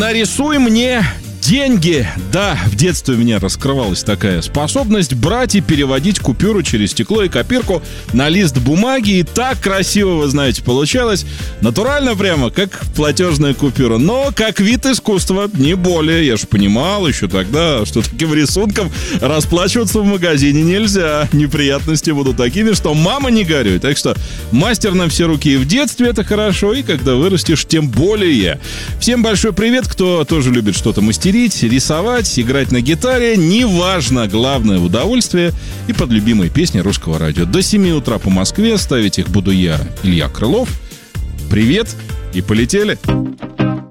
Нарисуй мне деньги. Да, в детстве у меня раскрывалась такая способность брать и переводить купюру через стекло и копирку на лист бумаги. И так красиво, вы знаете, получалось. Натурально прямо, как платежная купюра. Но как вид искусства, не более. Я же понимал еще тогда, что таким рисунком расплачиваться в магазине нельзя. Неприятности будут такими, что мама не горюй. Так что мастер на все руки и в детстве — это хорошо, и когда вырастешь, тем более. Всем большой привет, кто тоже любит что-то мастерить, рисовать, играть на гитаре, неважно, главное — удовольствие, и под любимые песни Русского радио. До 7 утра по Москве ставить их буду я, Илья Крылов. Привет и полетели!